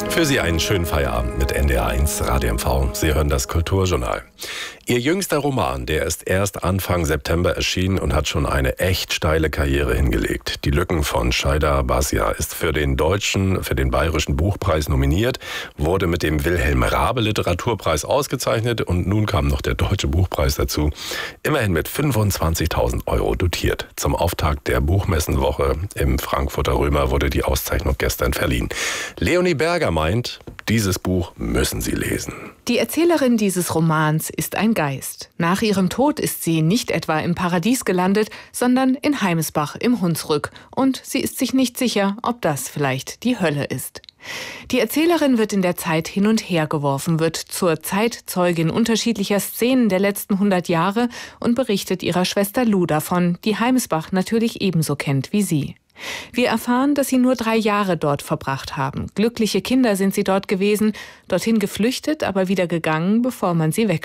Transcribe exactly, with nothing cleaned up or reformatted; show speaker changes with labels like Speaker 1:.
Speaker 1: Für Sie einen schönen Feierabend mit N D R eins Radio M V. Sie hören das Kulturjournal. Ihr jüngster Roman, der ist erst Anfang September erschienen und hat schon eine echt steile Karriere hingelegt. Die Lücken von Shaida Basia ist für den deutschen, für den Bayerischen Buchpreis nominiert, wurde mit dem Wilhelm Raabe Literaturpreis ausgezeichnet und nun kam noch der Deutsche Buchpreis dazu. Immerhin mit fünfundzwanzigtausend Euro dotiert. Zum Auftakt der Buchmessenwoche im Frankfurter Römer wurde die Auszeichnung gestern verliehen. Leonie Berger meint, dieses Buch müssen Sie lesen.
Speaker 2: Die Erzählerin dieses Romans ist ein Geist. Nach ihrem Tod ist sie nicht etwa im Paradies gelandet, sondern in Heimesbach im Hunsrück. Und sie ist sich nicht sicher, ob das vielleicht die Hölle ist. Die Erzählerin wird in der Zeit hin und her geworfen, wird zur Zeitzeugin unterschiedlicher Szenen der letzten hundert Jahre und berichtet ihrer Schwester Lou davon, die Heimesbach natürlich ebenso kennt wie sie. Wir erfahren, dass sie nur drei Jahre dort verbracht haben. Glückliche Kinder sind sie dort gewesen, dorthin geflüchtet, aber wieder gegangen, bevor man sie wegschickt.